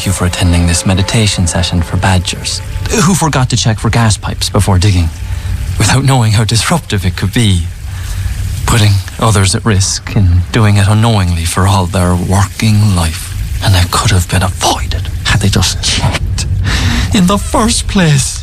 thank you for attending this meditation session for badgers who forgot to check for gas pipes before digging, without knowing how disruptive it could be, putting others at risk and doing it unknowingly for all their working life. And it could have been avoided had they just checked in the first place.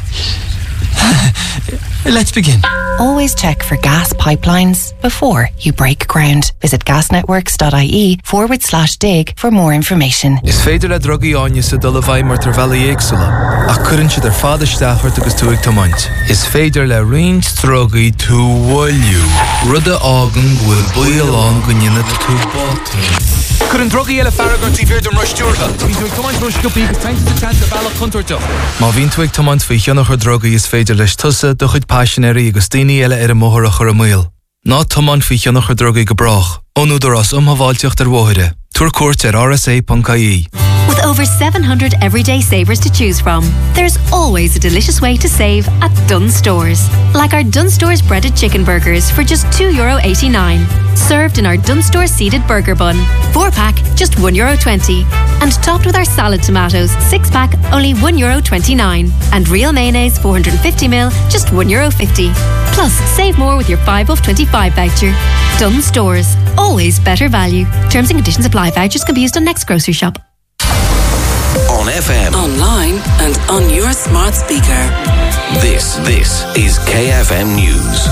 Let's begin. Always check for gas pipelines before you break ground. Visit gasnetworks.ie/dig for more information. Is féidir le drogaí áine sa dul a bhaid mar tar bheala éagsúla, ach cuireann siad ar fada steachart agus tú ag tomaint. Is féidir le riint drogaí tú bhfuilú. Rudda ágan bhfuil buíoláin go nginad tú bátaí. Cuireann drogaí eile faragantí bhéir don ruistúrtha. Bhín tú ag tomaint ruisciúpaí agus taint sa chant a bhealach contoirtach. Má bhín tú ag tomaint faoi cheannach ar drogaí is féidir leis tusa do chuid passionéirí agus daoine eile ar a móthar a chur a míl. Ná tomaint faoi cheannach ar drogaí go brach. Ónúdar as umhaváilteocht ar bmhóire. Tuair cuairt ar rsa.ie. With over 700 everyday savers to choose from, there's always a delicious way to save at Dunnes Stores. Like our Dunnes Stores breaded chicken burgers for just €2.89. Served in our Dunnes Stores seeded burger bun. 4-pack, just €1.20. And topped with our salad tomatoes, 6-pack, only €1.29. And real mayonnaise, 450ml, just €1.50. Plus, save more with your 5 off 25 voucher. Dunnes Stores. Always better value. Terms and conditions apply. Vouchers can be used on next grocery shop. On FM, online and on your smart speaker. This is KFM News.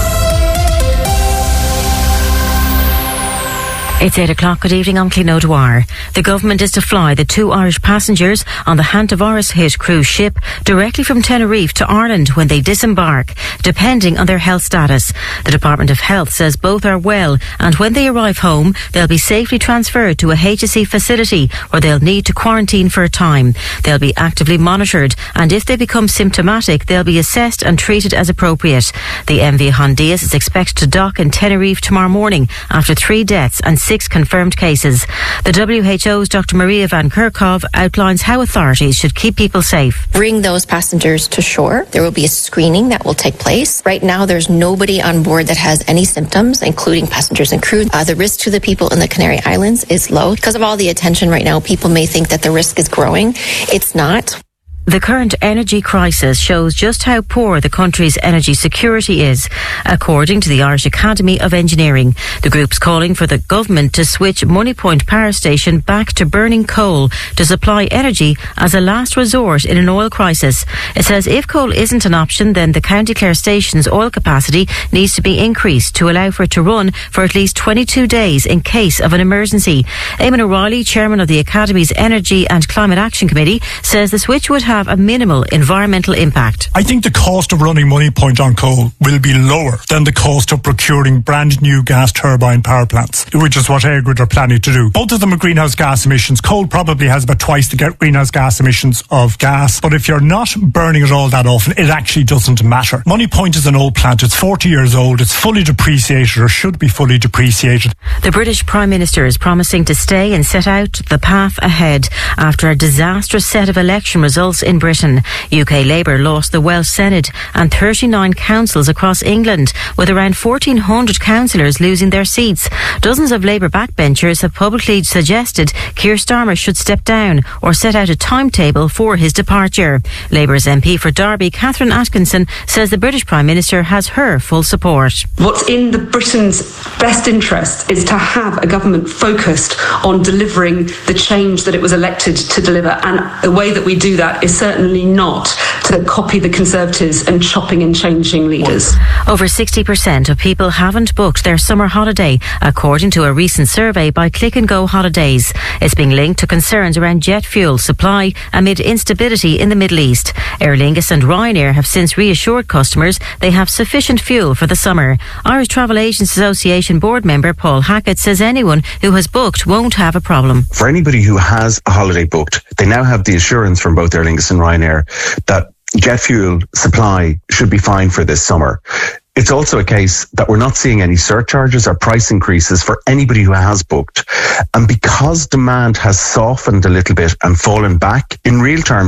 It's 8 o'clock. Good evening. I'm Clín O'Dwyer. The government is to fly the 2 Irish passengers on the Hantavarus hit cruise ship directly from Tenerife to Ireland when they disembark, depending on their health status. The Department of Health says both are well, and when they arrive home, they'll be safely transferred to a HSE facility where they'll need to quarantine for a time. They'll be actively monitored, and if they become symptomatic, they'll be assessed and treated as appropriate. The MV Hondias is expected to dock in Tenerife tomorrow morning after 3 deaths and 6 confirmed cases. The WHO's Dr. Maria Van Kerkhove outlines how authorities should keep people safe. Bring those passengers to shore. There will be a screening that will take place. Right now, there's nobody on board that has any symptoms, including passengers and crew. The risk to the people in the Canary Islands is low. Because of all the attention right now, people may think that the risk is growing. It's not. The current energy crisis shows just how poor the country's energy security is, according to the Irish Academy of Engineering. The group's calling for the government to switch Moneypoint Power Station back to burning coal to supply energy as a last resort in an oil crisis. It says if coal isn't an option, then the County Clare Station's oil capacity needs to be increased to allow for it to run for at least 22 days in case of an emergency. Eamon O'Reilly, chairman of the Academy's Energy and Climate Action Committee, says the switch would have a minimal environmental impact. I think the cost of running Moneypoint on coal will be lower than the cost of procuring brand new gas turbine power plants, which is what Airgrid are planning to do. Both of them are greenhouse gas emissions. Coal probably has about twice the greenhouse gas emissions of gas, but if you're not burning it all that often, it actually doesn't matter. Moneypoint is an old plant. It's 40 years old. It's fully depreciated, or should be fully depreciated. The British Prime Minister is promising to stay and set out the path ahead after a disastrous set of election results in Britain. UK Labour lost the Welsh Senate and 39 councils across England, with around 1,400 councillors losing their seats. Dozens of Labour backbenchers have publicly suggested Keir Starmer should step down or set out a timetable for his departure. Labour's MP for Derby, Catherine Atkinson, says the British Prime Minister has her full support. What's in Britain's best interest is to have a government focused on delivering the change that it was elected to deliver, and the way that we do that is certainly not to copy the Conservatives and chopping and changing leaders. Over 60% of people haven't booked their summer holiday, according to a recent survey by Click and Go Holidays. It's being linked to concerns around jet fuel supply amid instability in the Middle East. Aer Lingus and Ryanair have since reassured customers they have sufficient fuel for the summer. Irish Travel Agents Association board member Paul Hackett says anyone who has booked won't have a problem. For anybody who has a holiday booked, they now have the assurance from both Aer Lingus and Ryanair that jet fuel supply should be fine for this summer. It's also a case that we're not seeing any surcharges or price increases for anybody who has booked. And because demand has softened a little bit and fallen back, in real terms,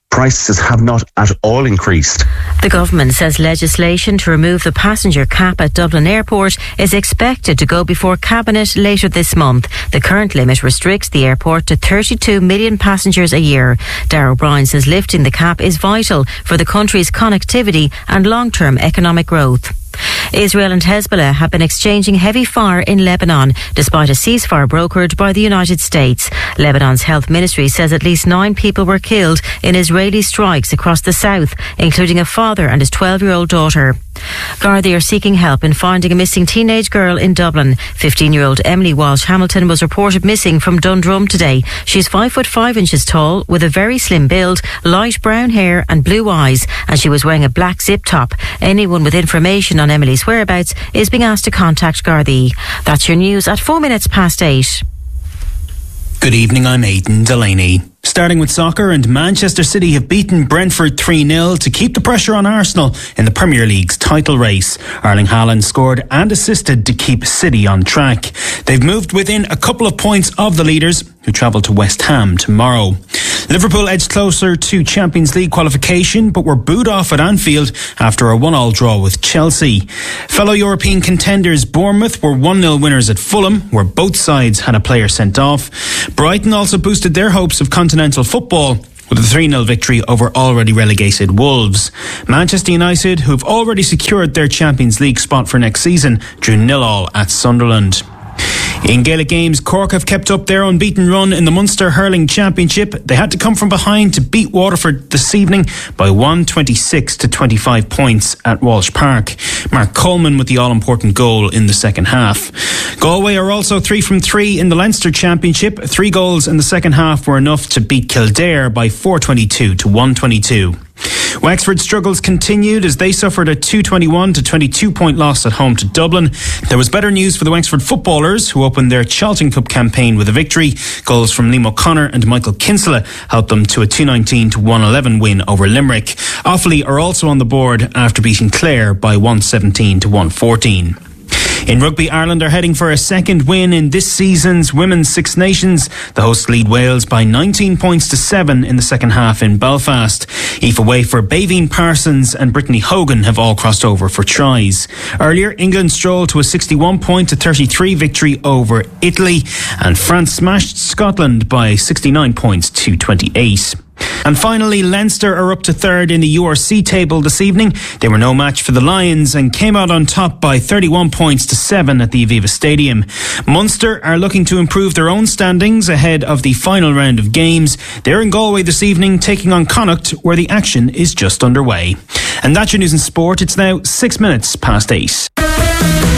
prices have not at all increased. The government says legislation to remove the passenger cap at Dublin Airport is expected to go before Cabinet later this month. The current limit restricts the airport to 32 million passengers a year. Darragh O'Brien says lifting the cap is vital for the country's connectivity and long-term economic growth. Israel and Hezbollah have been exchanging heavy fire in Lebanon, despite a ceasefire brokered by the United States. Lebanon's health ministry says at least 9 people were killed in Israeli strikes across the south, including a father and his 12-year-old daughter. Gardaí are seeking help in finding a missing teenage girl in Dublin. 15-year-old Emily Walsh-Hamilton was reported missing from Dundrum today. She's 5'5" tall, with a very slim build, light brown hair and blue eyes, and she was wearing a black zip top. Anyone with information on Emily's whereabouts is being asked to contact Gardaí. That's your news at 8:04. Good evening, I'm Aidan Delaney. Starting with soccer, and Manchester City have beaten Brentford 3-0 to keep the pressure on Arsenal in the Premier League's title race. Erling Haaland scored and assisted to keep City on track. They've moved within a couple of points of the leaders, who travel to West Ham tomorrow. Liverpool edged closer to Champions League qualification, but were booed off at Anfield after a 1-1 draw with Chelsea. Fellow European contenders Bournemouth were 1-0 winners at Fulham, where both sides had a player sent off. Brighton also boosted their hopes of continental football with a 3-0 victory over already relegated Wolves. Manchester United, who've already secured their Champions League spot for next season, drew 0-0 at Sunderland. In Gaelic games, Cork have kept up their unbeaten run in the Munster Hurling Championship. They had to come from behind to beat Waterford this evening by 126 to 25 points at Walsh Park. Mark Coleman with the all-important goal in the second half. Galway are also 3 from 3 in the Leinster Championship. 3 goals in the second half were enough to beat Kildare by 422 to 122. Wexford's struggles continued as they suffered a 221 to 22 point loss at home to Dublin. There was better news for the Wexford footballers, who opened their Charlton Cup campaign with a victory. Goals from Liam O'Connor and Michael Kinsella helped them to a 219 to 111 win over Limerick. Offaly are also on the board after beating Clare by 117 to 114. In rugby, Ireland are heading for a second win in this season's Women's Six Nations. The hosts lead Wales by 19 points to 7 in the second half in Belfast. Aoife Wafer, Baveen Parsons and Brittany Hogan have all crossed over for tries. Earlier, England strolled to a 61 to 33 victory over Italy, and France smashed Scotland by 69 points to 28. And finally, Leinster are up to third in the URC table this evening. They were no match for the Lions and came out on top by 31 points to 7 at the Aviva Stadium. Munster are looking to improve their own standings ahead of the final round of games. They're in Galway this evening, taking on Connacht, where the action is just underway. And that's your news and sport. It's now 6 minutes past 8.